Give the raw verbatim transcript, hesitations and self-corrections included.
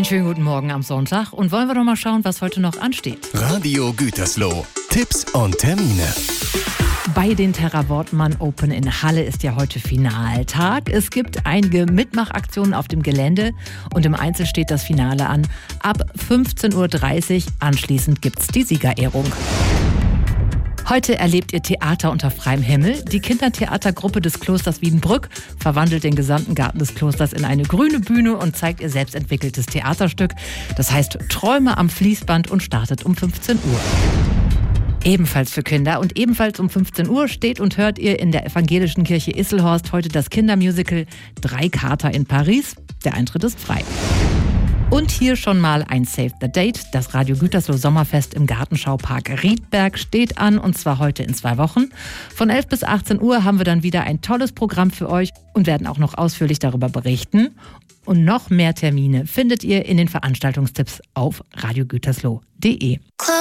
Einen schönen guten Morgen am Sonntag und wollen wir doch mal schauen, was heute noch ansteht. Radio Gütersloh. Tipps und Termine. Bei den Terra Wortmann Open in Halle ist ja heute Finaltag. Es gibt einige Mitmachaktionen auf dem Gelände und im Einzel steht das Finale an. Ab fünfzehn Uhr dreißig, anschließend gibt's die Siegerehrung. Heute erlebt ihr Theater unter freiem Himmel. Die Kindertheatergruppe des Klosters Wiedenbrück verwandelt den gesamten Garten des Klosters in eine grüne Bühne und zeigt ihr selbstentwickeltes Theaterstück. Das heißt Träume am Fließband und startet um fünfzehn Uhr. Ebenfalls für Kinder und ebenfalls um fünfzehn Uhr steht und hört ihr in der evangelischen Kirche Isselhorst heute das Kindermusical Drei Kater in Paris. Der Eintritt ist frei. Und hier schon mal ein Save the Date. Das Radio Gütersloh Sommerfest im Gartenschaupark Riedberg steht an, und zwar heute in zwei Wochen. Von elf bis achtzehn Uhr haben wir dann wieder ein tolles Programm für euch und werden auch noch ausführlich darüber berichten. Und noch mehr Termine findet ihr in den Veranstaltungstipps auf radiogütersloh punkt de.